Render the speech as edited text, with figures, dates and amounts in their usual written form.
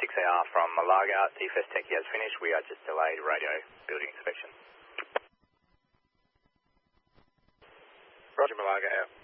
6AR from Malaga. TFS Techie has finished. We are just delayed radio building inspection. Roger, Malaga out.